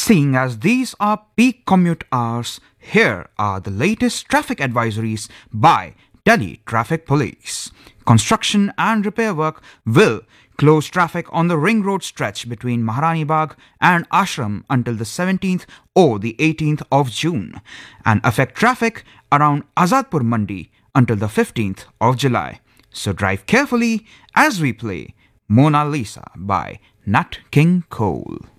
Seeing as these are peak commute hours, here are the latest traffic advisories by Delhi Traffic Police. Construction and repair work will close traffic on the ring road stretch between Maharani Bagh and Ashram until the 17th or the 18th of June and affect traffic around Azadpur Mandi until the 15th of July. So drive carefully as we play Mona Lisa by Nat King Cole.